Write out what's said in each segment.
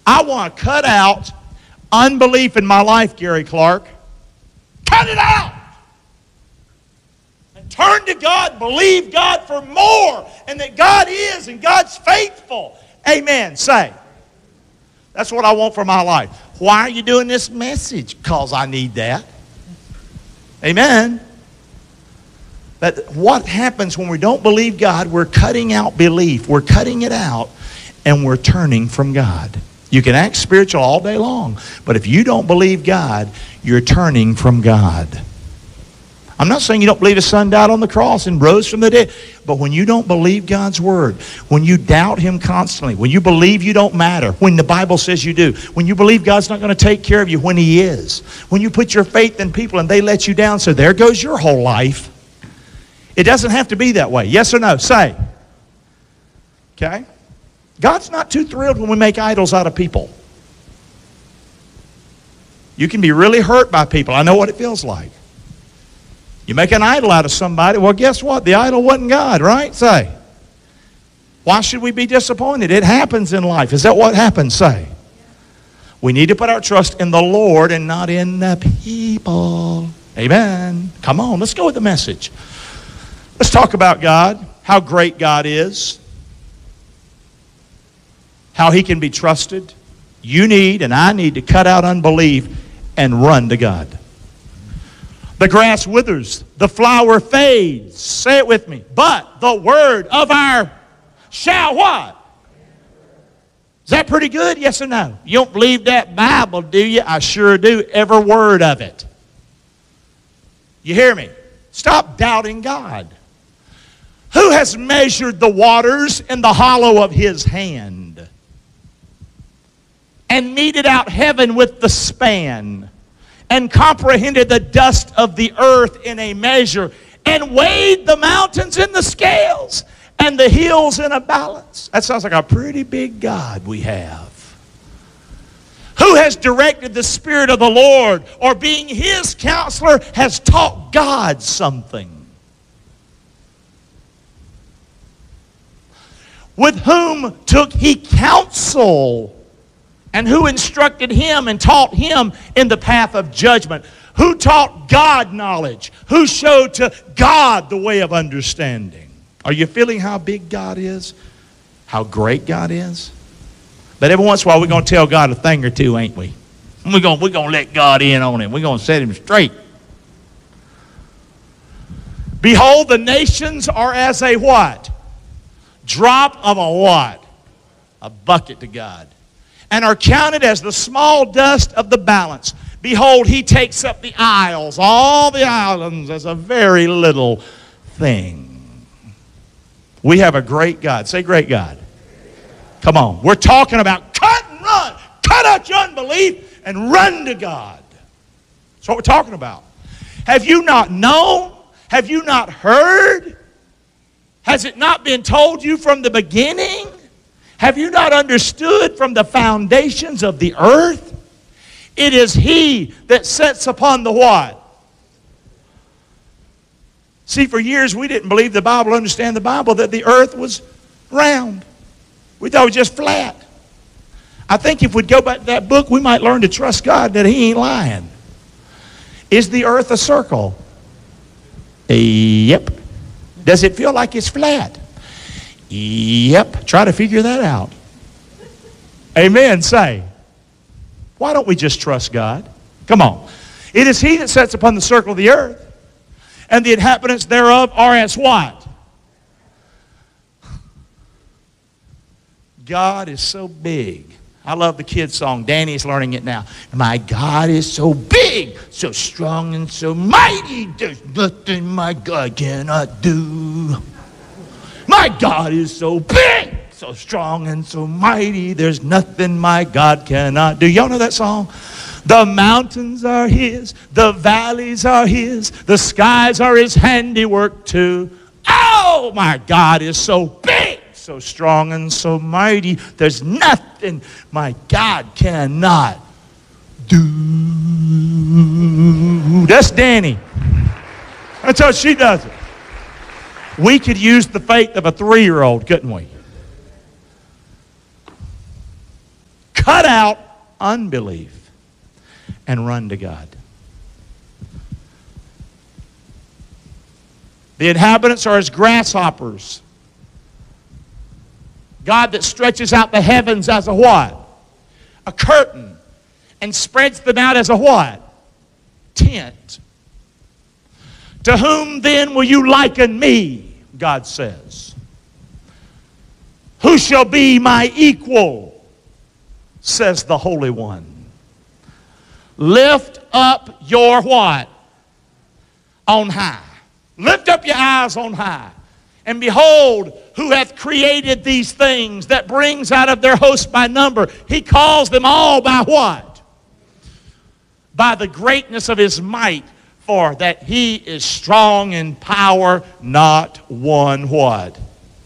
I want to cut out unbelief in my life, Gary Clark. Cut it out. And turn to God, believe God for more, and that God is and God's faithful. Amen. Say. That's what I want for my life. Why are you doing this message? Because I need that. Amen. But what happens when we don't believe God? We're cutting out belief. We're cutting it out, and we're turning from God. You can act spiritual all day long, but if you don't believe God, you're turning from God. I'm not saying you don't believe His Son died on the cross and rose from the dead, but when you don't believe God's Word, when you doubt Him constantly, when you believe you don't matter, when the Bible says you do, when you believe God's not going to take care of you when He is, when you put your faith in people and they let you down, so there goes your whole life. It doesn't have to be that way. Yes or no? Say. Okay? God's not too thrilled when we make idols out of people. You can be really hurt by people. I know what it feels like. You make an idol out of somebody, well, guess what? The idol wasn't God, right? Say. Why should we be disappointed? It happens in life. Is that what happens? Say. We need to put our trust in the Lord and not in the people. Amen. Come on, let's go with the message. Let's talk about God, how great God is, how He can be trusted. You need and I need to cut out unbelief and run to God. The grass withers, the flower fades. Say it with me. But the word of our shall what? Is that pretty good? Yes or no? You don't believe that Bible, do you? I sure do. Every word of it. You hear me? Stop doubting God. Who has measured the waters in the hollow of His hand and meted out heaven with the span and comprehended the dust of the earth in a measure and weighed the mountains in the scales and the hills in a balance? That sounds like a pretty big God we have. Who has directed the Spirit of the Lord, or being His counselor has taught God something? With whom took He counsel, and who instructed Him and taught Him in the path of judgment? Who taught God knowledge? Who showed to God the way of understanding? Are you feeling how big God is? How great God is? But every once in a while we're going to tell God a thing or two, ain't we? We're going to let God in on Him. We're going to set Him straight. Behold, the nations are as a what? Drop of a what? A bucket to God. And are counted as the small dust of the balance. Behold, He takes up the isles, all the islands, as a very little thing. We have a great God. Say great God. Come on. We're talking about cut and run. Cut out your unbelief and run to God. That's what we're talking about. Have you not known? Have you not heard? Has it not been told you from the beginning? Have you not understood from the foundations of the earth? It is He that sits upon the what? See, for years we didn't believe the Bible, understand the Bible, that the earth was round. We thought it was just flat. I think if we'd go back to that book, we might learn to trust God that He ain't lying. Is the earth a circle? Yep. Does it feel like it's flat? Yep. Try to figure that out. Amen. Say. Why don't we just trust God? Come on. It is He that sits upon the circle of the earth, and the inhabitants thereof are as what? God is so big. I love the kids' song. Danny's learning it now. My God is so big, so strong, and so mighty. There's nothing my God cannot do. My God is so big, so strong, and so mighty. There's nothing my God cannot do. Y'all know that song? The mountains are His. The valleys are His. The skies are His handiwork too. Oh, my God is so big, so strong, and so mighty. There's nothing my God cannot do. That's Danny. That's how she does it. We could use the faith of a 3-year-old, couldn't we? cut out unbelief and run to God. The inhabitants are as grasshoppers. God that stretches out the heavens as a what? A curtain. And spreads them out as a what? Tent. To whom then will you liken me? God says. Who shall be my equal? Says the Holy One. Lift up your what? On high. Lift up your eyes on high. And behold, who hath created these things, that brings out of their host by number. He calls them all by what? By the greatness of his might, for that he is strong in power, not one what?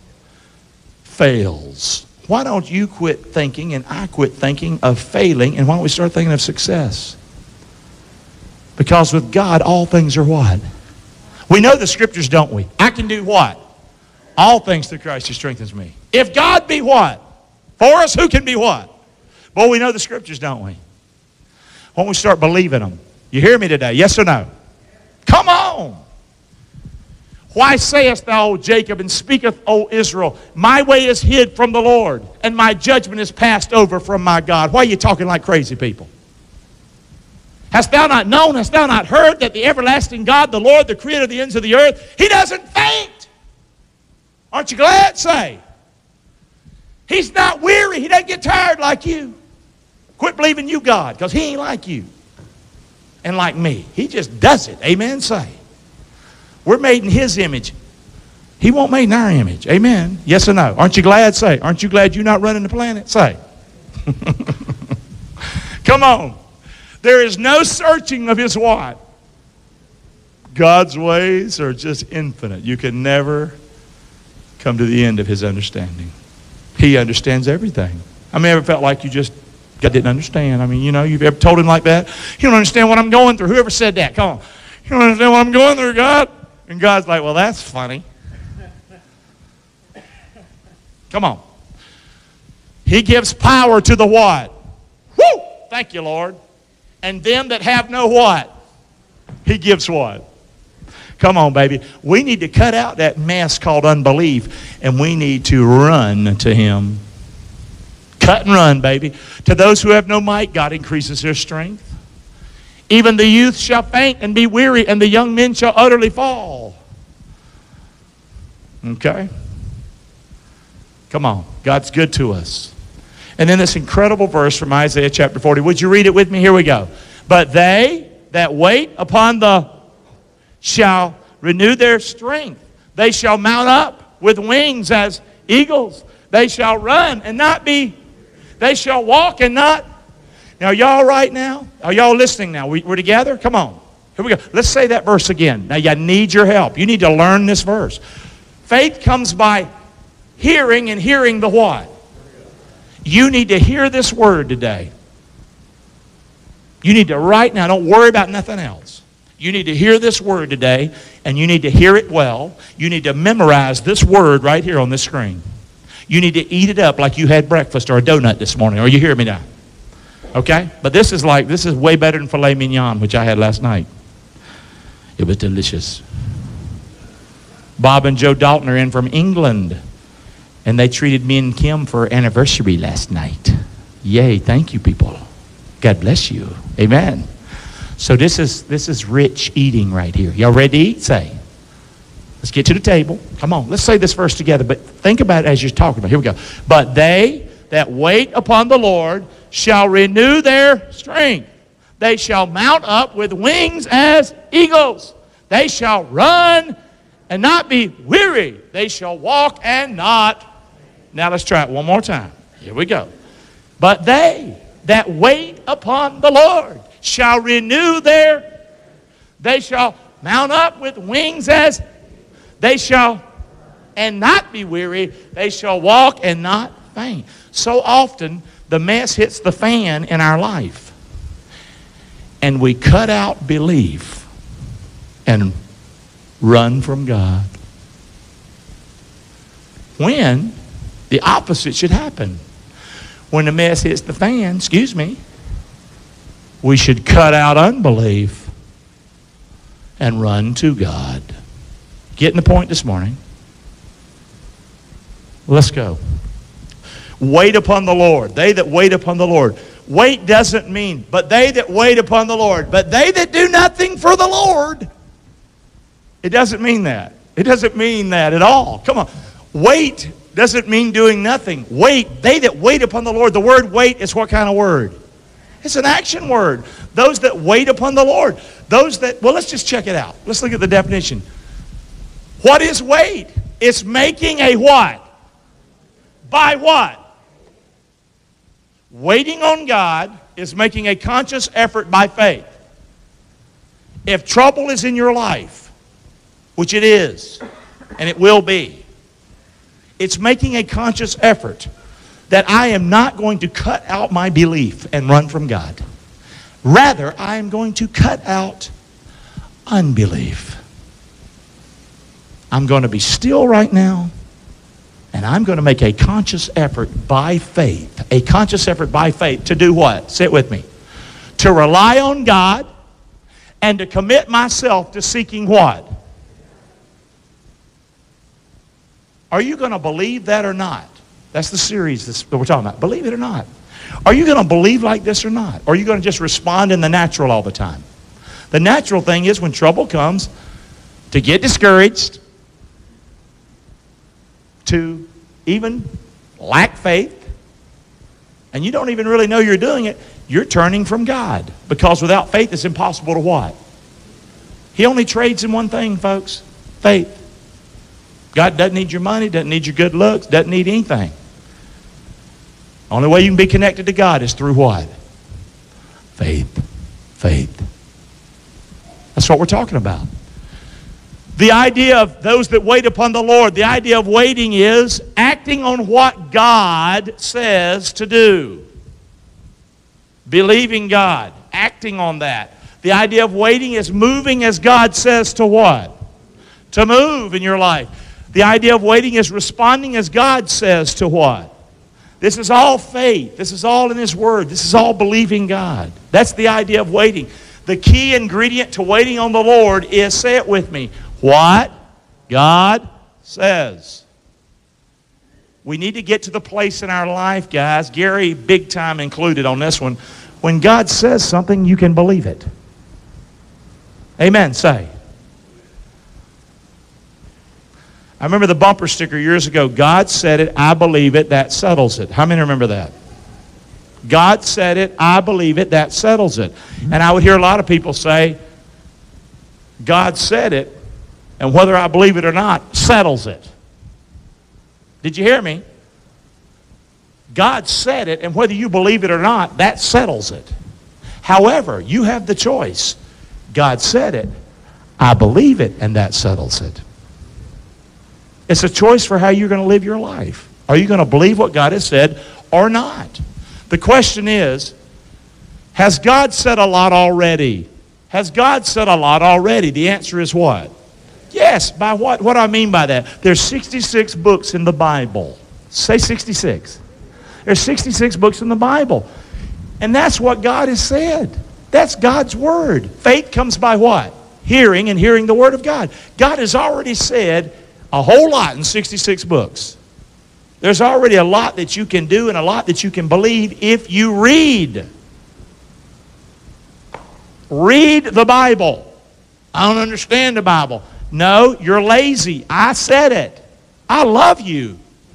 Fails. Why don't you quit thinking and I quit thinking of failing, and why don't we start thinking of success? Because with God, all things are what? We know the scriptures, don't we? I can do what? All things through Christ who strengthens me. If God be what? For us, who can be what? Boy, we know the scriptures, don't we? Why don't we start believing them? You hear me today? Yes or no? Come on. Why sayest thou, O Jacob, and speaketh, O Israel, my way is hid from the Lord, and my judgment is passed over from my God? Why are you talking like crazy people? Hast thou not known, hast thou not heard, that the everlasting God, the Lord, the creator of the ends of the earth, he doesn't faint? Aren't you glad? Say. He's not weary. He doesn't get tired like you. Quit believing you God, because he ain't like you and like me. He just does it. Amen. Say. We're made in his image. He won't made in our image. Amen. Yes or no? Aren't you glad? Say. Aren't you glad you're not running the planet? Say. Come on. There is no searching of his what? God's ways are just infinite. You can never come to the end of his understanding. He understands everything. I mean, ever felt like you just God didn't understand? I mean, you know, you've ever told him like that? You don't understand what I'm going through. Whoever said that? Come on. You don't understand what I'm going through, God? And God's like, well, that's funny. Come on. He gives power to the what? Woo! Thank you, Lord. And them that have no what? He gives what? Come on, baby. We need to cut out that mess called unbelief, and we need to run to him. Cut and run, baby. To those who have no might, God increases their strength. Even the youth shall faint and be weary, and the young men shall utterly fall. Okay? Come on. God's good to us. And then this incredible verse from Isaiah chapter 40. Would you read it with me? Here we go. But they that wait upon the shall renew their strength. They shall mount up with wings as eagles. They shall run and not be. They shall walk and not. Now, are y'all right now? Are y'all listening now? We're together? Come on. Here we go. Let's say that verse again. Now, you need your help. You need to learn this verse. Faith comes by hearing, and hearing the what? You need to hear this word today. You need to right now, don't worry about nothing else. You need to hear this word today, and you need to hear it well. You need to memorize this word right here on this screen. You need to eat it up like you had breakfast or a donut this morning. Are you hearing me now? Okay? But this is way better than filet mignon, which I had last night. It was delicious. Bob and Joe Dalton are in from England, and they treated me and Kim for anniversary last night. Yay, thank you, people. God bless you. Amen. So this is rich eating right here. Y'all ready to eat? Say. Let's get to the table. Come on, let's say this verse together, but think about it as you're talking about. Here we go. But they that wait upon the Lord shall renew their strength. They shall mount up with wings as eagles. They shall run and not be weary. They shall walk and not. Now let's try it one more time. Here we go. But they that wait upon the Lord shall renew their. They shall mount up with wings as. They shall and not be weary. They shall walk and not faint. So often the mess hits the fan in our life, and we cut out belief and run from God, when the opposite should happen. when the mess hits the fan, excuse me, we should cut out unbelief and run to God. Getting the point this morning? Let's go. Wait upon the Lord. They that wait upon the Lord. Wait doesn't mean, but they that wait upon the Lord. But they that do nothing for the Lord. It doesn't mean that. It doesn't mean that at all. Come on. Wait doesn't mean doing nothing. Wait. They that wait upon the Lord. The word wait is what kind of word? It's an action word. Those that wait upon the Lord. Those that, well, let's just check it out. Let's look at the definition. What is wait? It's making a what? By what? Waiting on God is making a conscious effort by faith. If trouble is in your life, which it is, and it will be, it's making a conscious effort that I am not going to cut out my belief and run from God. Rather, I am going to cut out unbelief. I'm going to be still right now, and I'm going to make a conscious effort by faith. A conscious effort by faith to do what? Say it with me. To rely on God and to commit myself to seeking what? Are you going to believe that or not? That's the series that we're talking about. Believe it or not. Are you going to believe like this or not? Or are you going to just respond in the natural all the time? The natural thing is when trouble comes, to get discouraged, to even lack faith, and you don't even really know you're doing it, you're turning from God. Because without faith, it's impossible to what? He only trades in one thing, folks. Faith. God doesn't need your money, doesn't need your good looks, doesn't need anything. Only way you can be connected to God is through what? Faith. Faith. That's what we're talking about. The idea of those that wait upon the Lord, the idea of waiting is acting on what God says to do. Believing God, acting on that. The idea of waiting is moving as God says to what? To move in your life. The idea of waiting is responding as God says to what? This is all faith. This is all in His Word. This is all believing God. That's the idea of waiting. The key ingredient to waiting on the Lord is, say it with me, what God says. We need to get to the place in our life, guys, Gary big time included on this one, when God says something, you can believe it. Amen, say. I remember the bumper sticker years ago, God said it, I believe it, that settles it. How many remember that? God said it, I believe it, that settles it. And I would hear a lot of people say, God said it, and whether I believe it or not, settles it. Did you hear me? God said it, and whether you believe it or not, that settles it. However, you have the choice. God said it, I believe it, and that settles it. It's a choice for how you're going to live your life. Are you going to believe what God has said or not? The question is, has God said a lot already? Has God said a lot already? The answer is what? Yes. By what? What do I mean by that? There's 66 books in the Bible. Say 66. There's 66 books in the Bible. And that's what God has said. That's God's Word. Faith comes by what? Hearing, and hearing the Word of God. God has already said a whole lot in 66 books. There's already a lot that you can do and a lot that you can believe if you read. Read the Bible. I don't understand the Bible. No, you're lazy. I said it. I love you.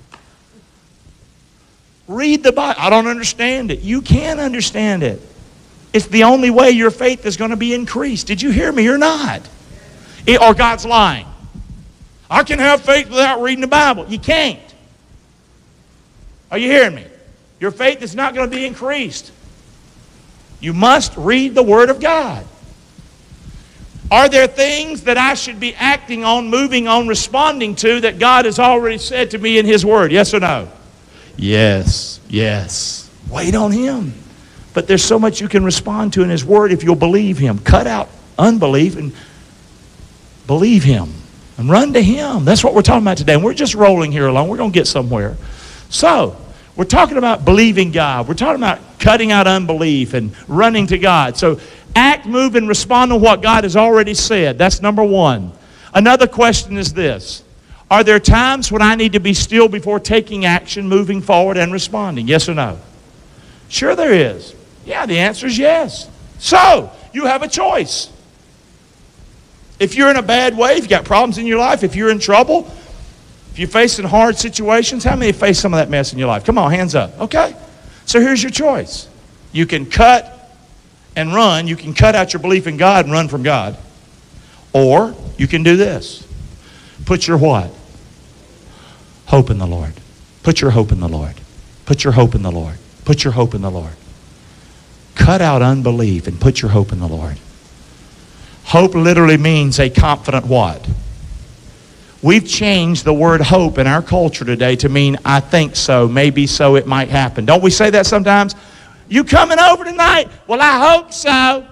Read the Bible. I don't understand it. You can understand it. It's the only way your faith is going to be increased. Did you hear me or not? Or God's lying. I can have faith without reading the Bible. You can't. Are you hearing me? Your faith is not going to be increased. You must read the Word of God. Are there things that I should be acting on, moving on, responding to that God has already said to me in His Word? Yes or no? Yes. Yes. Wait on Him. But there's so much you can respond to in His Word if you'll believe Him. Cut out unbelief and believe Him. And run to Him. That's what we're talking about today. And we're just rolling here along. We're going to get somewhere. So, We're talking about believing God. We're talking about cutting out unbelief and running to God. So act, move, and respond to what God has already said. That's number one. Another question is this. Are there times when I need to be still before taking action, moving forward, and responding? Yes or no? Sure there is. Yeah, the answer is yes. So, you have a choice. If you're in a bad way, if you've got problems in your life, if you're in trouble, if you're facing hard situations, how many have faced some of that mess in your life? Come on, hands up. Okay. So here's your choice. You can cut and run. You can cut out your belief in God and run from God. Or you can do this. Put your what? Hope in the Lord. Put your hope in the Lord. Put your hope in the Lord. Put your hope in the Lord. Cut out unbelief and put your hope in the Lord. Hope literally means a confident what? We've changed the word hope in our culture today to mean I think so, maybe so, it might happen. Don't we say that sometimes? You coming over tonight? Well, I hope so.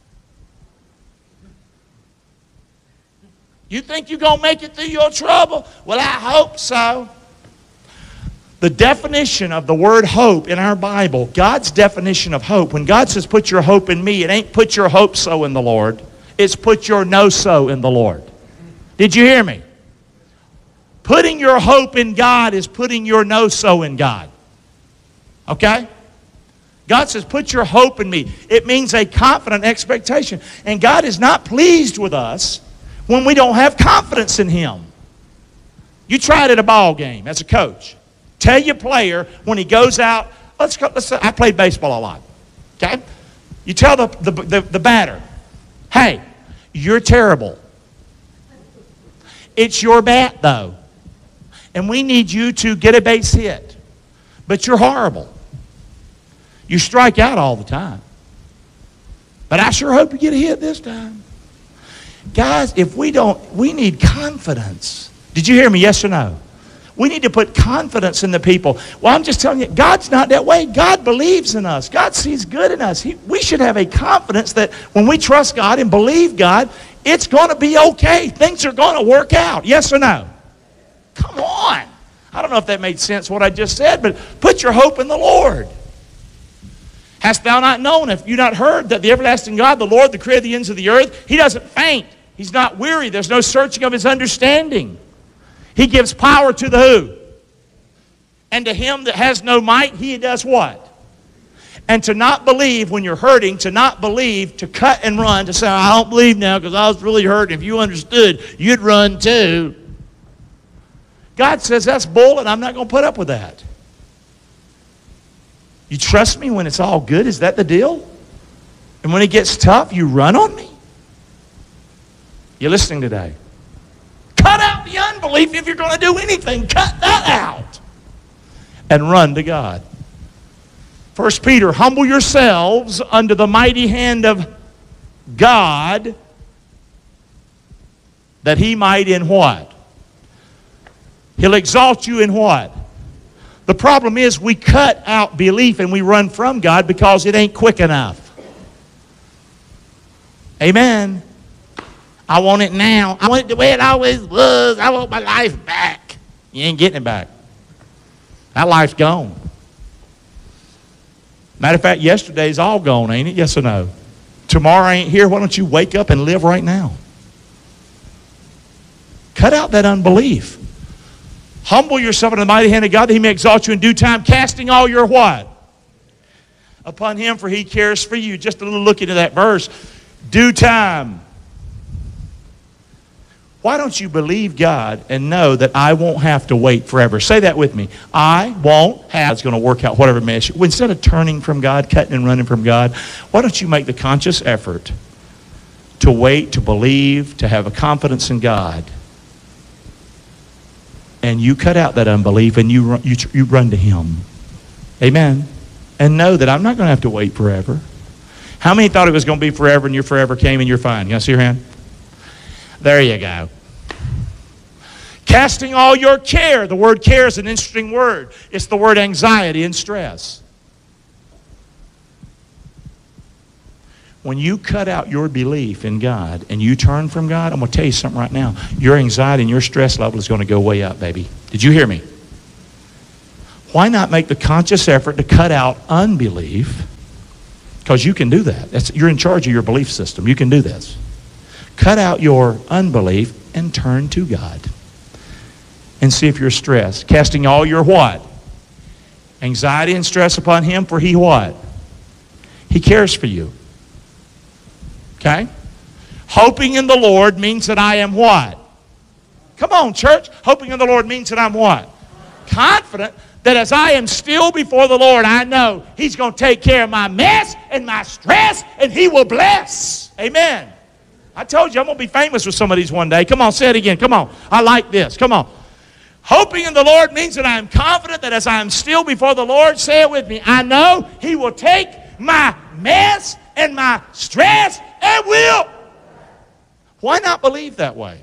You think you're going to make it through your trouble? Well, I hope so. The definition of the word hope in our Bible, God's definition of hope, when God says put your hope in me, it ain't put your hope so in the Lord. It's put your no so in the Lord. Did you hear me? Putting your hope in God is putting your no so in God. Okay? God says put your hope in me. It means a confident expectation. And God is not pleased with us when we don't have confidence in Him. You try it at a ball game as a coach. Tell your player when he goes out, I played baseball a lot. Okay? You tell the batter, hey, you're terrible. It's your bat, though. And we need you to get a base hit. But you're horrible. You strike out all the time. But I sure hope you get a hit this time. Guys, if we don't, we need confidence. Did you hear me, yes or no? We need to put confidence in the people. Well, I'm just telling you, God's not that way. God believes in us. God sees good in us. We should have a confidence that when we trust God and believe God, it's going to be okay. Things are going to work out. Yes or no? Come on. I don't know if that made sense what I just said, but put your hope in the Lord. Hast thou not known, if you not heard, that the everlasting God, the Lord, the creator of the ends of the earth, He doesn't faint. He's not weary. There's no searching of His understanding. He gives power to the who? And to him that has no might, He does what? And to not believe when you're hurting, to not believe, to cut and run, to say, I don't believe now because I was really hurting. If you understood, you'd run too. God says, that's bull, and I'm not going to put up with that. You trust me when it's all good? Is that the deal? And when it gets tough, you run on me? You listening today? Cut out the unbelief if you're going to do anything. Cut that out. And run to God. 1 Peter, humble yourselves under the mighty hand of God, that He might in what? He'll exalt you in what? The problem is we cut out belief and we run from God because it ain't quick enough. Amen. I want it now. I want it the way it always was. I want my life back. You ain't getting it back. That life's gone. Matter of fact, yesterday's all gone, ain't it? Yes or no? Tomorrow ain't here. Why don't you wake up and live right now? Cut out that unbelief. Humble yourself in the mighty hand of God, that He may exalt you in due time, casting all your what? Upon Him, for He cares for you. Just a little look into that verse. Due time. Why don't you believe God and know that I won't have to wait forever? Say that with me. I won't have. It's going to work out whatever mess. Instead of turning from God, cutting and running from God, why don't you make the conscious effort to wait, to believe, to have a confidence in God? And you cut out that unbelief and you run to Him. Amen. And know that I'm not going to have to wait forever. How many thought it was going to be forever and your forever came and you're fine? Can I see your hand? There you go. Casting all your care. The word care is an interesting word. It's the word anxiety and stress. When you cut out your belief in God and you turn from God, I'm going to tell you something right now. Your anxiety and your stress level is going to go way up, baby. Did you hear me? Why not make the conscious effort to cut out unbelief? Because you can do that. You're in charge of your belief system. You can do this. Cut out your unbelief and turn to God. And see if you're stressed. Casting all your what? Anxiety and stress upon Him, for He what? He cares for you. Okay? Hoping in the Lord means that I am what? Come on, church. Hoping in the Lord means that I'm what? Confident that as I am still before the Lord, I know He's going to take care of my mess and my stress, and He will bless. Amen. I told you I'm going to be famous with some of these one day. Come on, say it again. Come on. I like this. Come on. Hoping in the Lord means that I am confident that as I am still before the Lord, say it with me, I know He will take my mess and my stress and will. Why not believe that way?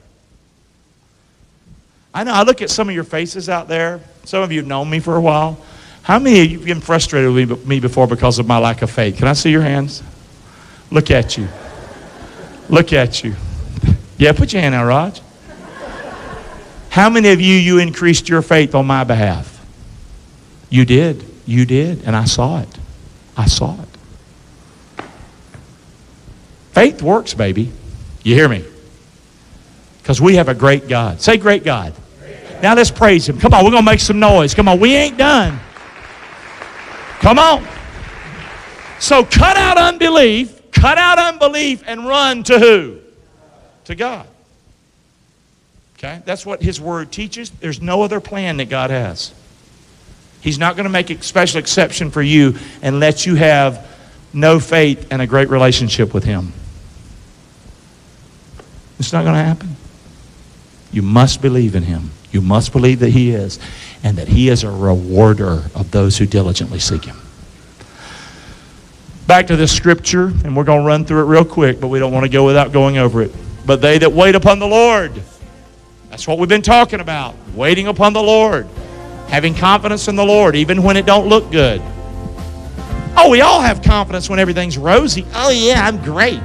I know, I look at some of your faces out there. Some of you have known me for a while. How many of you have been frustrated with me before because of my lack of faith? Can I see your hands? Look at you. Look at you. Yeah, put your hand out, Raj. How many of you increased your faith on my behalf? You did. You did. And I saw it. I saw it. Faith works, baby. You hear me? Because we have a great God. Say great God. Now let's praise Him. Come on, we're going to make some noise. Come on, we ain't done. Come on. So cut out unbelief. Cut out unbelief and run to who? To God. Okay? That's what His Word teaches. There's no other plan that God has. He's not going to make a special exception for you and let you have no faith and a great relationship with Him. It's not going to happen. You must believe in Him. You must believe that He is, and that He is a rewarder of those who diligently seek Him. Back to this scripture, and we're going to run through it real quick, but we don't want to go without going over it. But they that wait upon the Lord, that's what we've been talking about. Waiting upon the Lord. Having confidence in the Lord, even when it don't look good. Oh, we all have confidence when everything's rosy. Oh, yeah, I'm great.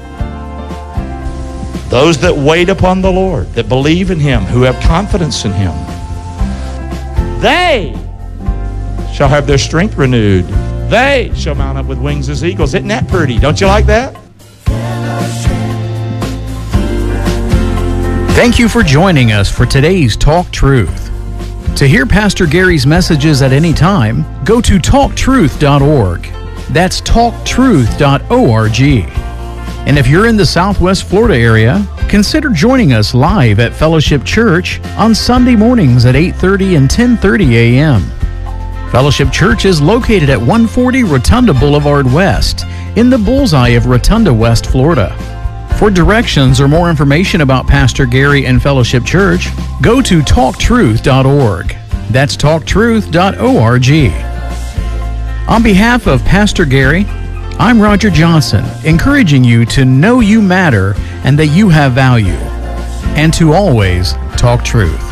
Those that wait upon the Lord, that believe in Him, who have confidence in Him, they shall have their strength renewed. They shall mount up with wings as eagles. Isn't that pretty? Don't you like that? Thank you for joining us for today's Talk Truth. To hear Pastor Gary's messages at any time, go to talktruth.org. That's talktruth.org. And if you're in the Southwest Florida area, consider joining us live at Fellowship Church on Sunday mornings at 8:30 and 10:30 a.m. Fellowship Church is located at 140 Rotunda Boulevard West in the bullseye of Rotunda, West Florida. For directions or more information about Pastor Gary and Fellowship Church, go to talktruth.org. That's talktruth.org. On behalf of Pastor Gary, I'm Roger Johnson, encouraging you to know you matter and that you have value, and to always talk truth.